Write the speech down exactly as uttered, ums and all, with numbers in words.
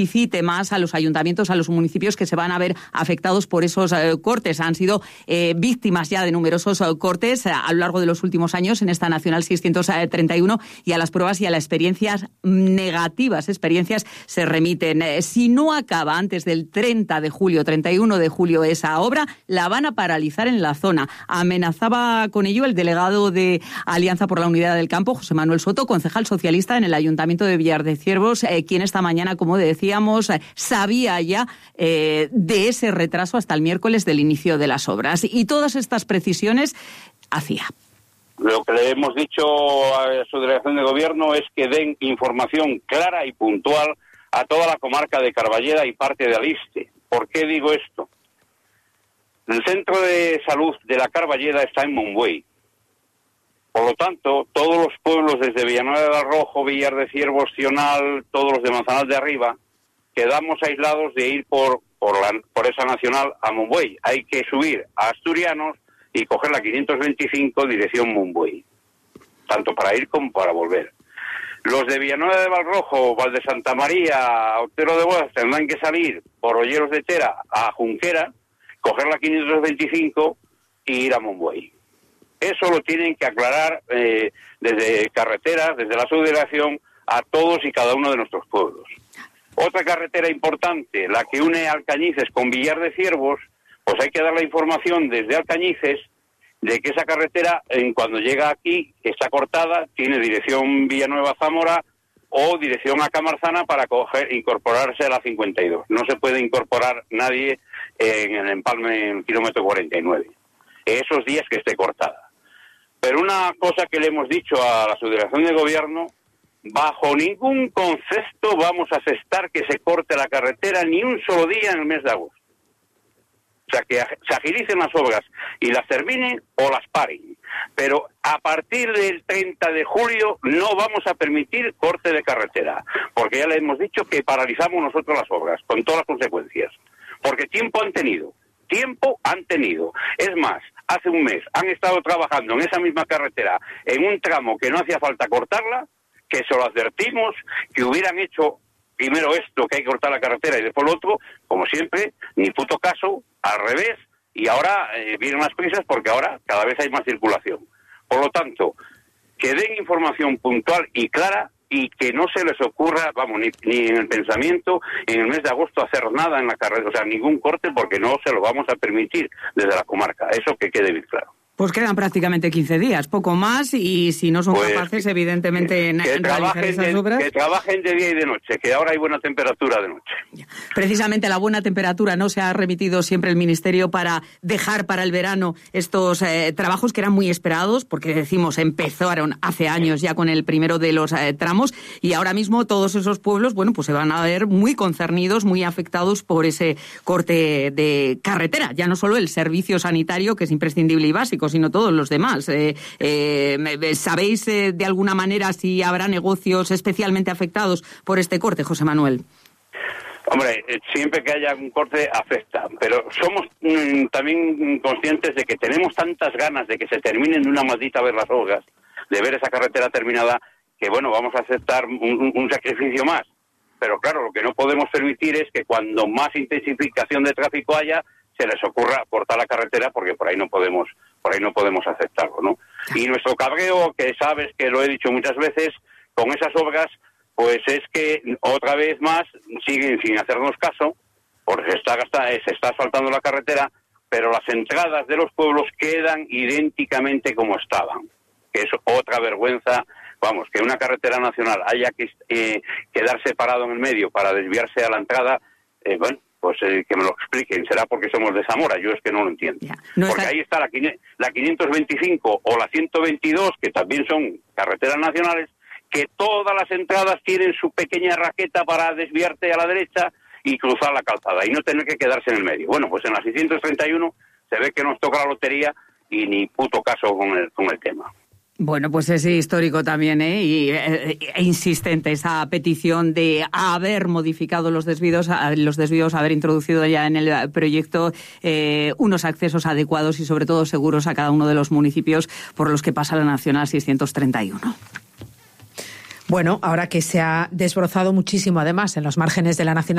felicite más a los ayuntamientos, a los municipios que se van a ver afectados por esos eh, cortes. Han sido eh, víctimas ya de numerosos eh, cortes eh, a lo largo de los últimos años en esta Nacional seiscientos treinta y uno, y a las pruebas y a las experiencias negativas, experiencias se remiten. Eh, si no acaba antes del treinta de julio, treinta y uno de julio esa obra, la van a paralizar en la zona. Amenazaba con ello el delegado de Alianza por la Unidad del Campo, José Manuel Soto, concejal socialista en el Ayuntamiento de Villar de Ciervos, eh, quien esta mañana, como decía, sabía ya eh, de ese retraso hasta el miércoles del inicio de las obras. Y todas estas precisiones hacía. Lo que le hemos dicho a su delegación de gobierno es que den información clara y puntual a toda la comarca de Carballeda y parte de Aliste. ¿Por qué digo esto? El centro de salud de la Carballeda está en Monbuey. Por lo tanto, todos los pueblos desde Villanueva del Arrojo, Villar de Ciervos, Cional, todos los de Manzanal de Arriba, quedamos aislados de ir por por, la, por esa nacional a Monbuey. Hay que subir a Asturianos y coger la quinientos veinticinco dirección Monbuey, tanto para ir como para volver. Los de Villanueva de Valrojo, Valde Santa María, Otero de Bodas tendrán que salir por Olleros de Tera a Junquera, coger la quinientos veinticinco y ir a Monbuey. Eso lo tienen que aclarar eh, desde carreteras, desde la subdelegación, a todos y cada uno de nuestros pueblos. Otra carretera importante, la que une Alcañices con Villar de Ciervos, pues hay que dar la información desde Alcañices de que esa carretera, en cuando llega aquí, está cortada, tiene dirección Villanueva-Zamora o dirección a Camarzana para coger, incorporarse a la cincuenta y dos. No se puede incorporar nadie en el empalme en el kilómetro cuarenta y nueve, esos días que esté cortada. Pero una cosa que le hemos dicho a la subdelegación de gobierno: bajo ningún concepto vamos a aceptar que se corte la carretera ni un solo día en el mes de agosto. O sea, que se agilicen las obras y las terminen o las paren. Pero a partir del treinta de julio no vamos a permitir corte de carretera, porque ya le hemos dicho que paralizamos nosotros las obras, con todas las consecuencias. Porque tiempo han tenido, tiempo han tenido. Es más, hace un mes han estado trabajando en esa misma carretera, en un tramo que no hacía falta cortarla, que se lo advertimos, que hubieran hecho primero esto, que hay que cortar la carretera, y después lo otro, como siempre, ni puto caso, al revés, y ahora eh, vienen las prisas porque ahora cada vez hay más circulación. Por lo tanto, que den información puntual y clara y que no se les ocurra, vamos, ni, ni en el pensamiento, en el mes de agosto hacer nada en la carretera, o sea, ningún corte, porque no se lo vamos a permitir desde la comarca. Eso que quede bien claro. Pues quedan prácticamente quince días, poco más, y si no son pues, capaces, evidentemente, en, que en realizar esas de, obras... Que trabajen de día y de noche, que ahora hay buena temperatura de noche. Precisamente la buena temperatura, ¿no? Se ha remitido siempre el Ministerio para dejar para el verano estos eh, trabajos que eran muy esperados, porque decimos, empezaron hace años ya con el primero de los eh, tramos, y ahora mismo todos esos pueblos, bueno, pues se van a ver muy concernidos, muy afectados por ese corte de carretera. Ya no solo el servicio sanitario, que es imprescindible y básico, sino todos los demás. Eh, eh, ¿Sabéis eh, de alguna manera si habrá negocios especialmente afectados por este corte, José Manuel? Hombre, siempre que haya un corte afecta, pero somos mm, también conscientes de que tenemos tantas ganas de que se terminen de una maldita vez las obras, de ver esa carretera terminada, que bueno, vamos a aceptar un, un sacrificio más. Pero claro, lo que no podemos permitir es que cuando más intensificación de tráfico haya, se les ocurra cortar la carretera, porque por ahí no podemos por ahí no podemos aceptarlo, ¿no? Y nuestro cabreo, que sabes que lo he dicho muchas veces, con esas obras, pues es que otra vez más siguen sin hacernos caso, porque se está, se está asfaltando la carretera, pero las entradas de los pueblos quedan idénticamente como estaban, que es otra vergüenza. Vamos, que una carretera nacional haya que eh, quedar separado en el medio para desviarse a la entrada, eh, bueno, pues eh, que me lo expliquen. Será porque somos de Zamora, yo es que no lo entiendo. Ya, no porque está... ahí está la, la quinientos veinticinco o la ciento veintidós, que también son carreteras nacionales, que todas las entradas tienen su pequeña raqueta para desviarte a la derecha y cruzar la calzada, y no tener que quedarse en el medio. Bueno, pues en la seiscientos treinta y uno se ve que nos toca la lotería y ni puto caso con el, con el tema. Bueno, pues es histórico también, ¿eh? Y, e, e insistente esa petición de haber modificado los desvíos, los desvíos, haber introducido ya en el proyecto eh, unos accesos adecuados y sobre todo seguros a cada uno de los municipios por los que pasa la Nacional seiscientos treinta y uno. Bueno, ahora que se ha desbrozado muchísimo, además, en los márgenes de la Nacional